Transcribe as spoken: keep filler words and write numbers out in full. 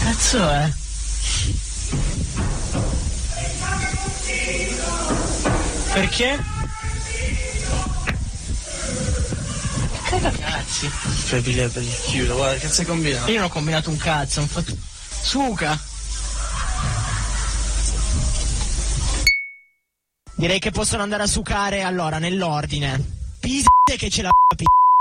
Cazzo è? Perché? Che cazzi? Fai per il chiudo, guarda, che cazzo hai combinato? Io non ho combinato un cazzo, ho fatto... Suca! Direi che possono andare a sucare allora, nell'ordine. Piste che ce la p***a.